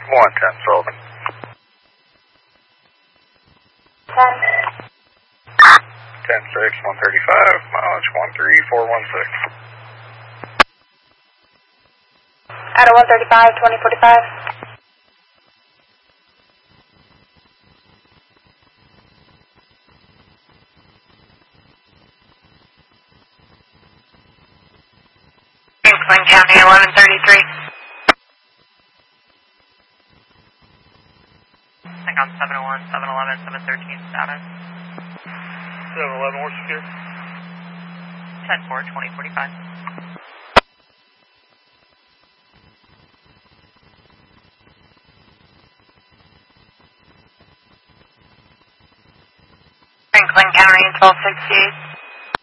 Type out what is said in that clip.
110 Sullivan. 10. 10-6, 135, mileage 13416. Out of 135, 2045. Franklin County 1133. I got 701, 711, 713 status. 711, what's secure? 10-4, 2045. Franklin County 1268.